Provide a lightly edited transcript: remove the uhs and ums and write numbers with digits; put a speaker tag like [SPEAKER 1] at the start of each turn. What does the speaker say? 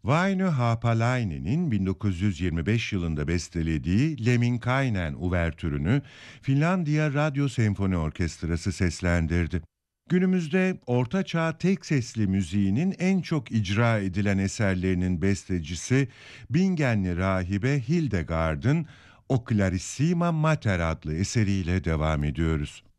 [SPEAKER 1] Väinö Haapalainen'in 1925 yılında bestelediği Lemminkainen uvertürünü Finlandiya Radyo Senfoni Orkestrası seslendirdi. Günümüzde Orta Çağ tek sesli müziğinin en çok icra edilen eserlerinin bestecisi Bingenli rahibe Hildegard'ın O Clarissima Mater adlı eseriyle devam ediyoruz.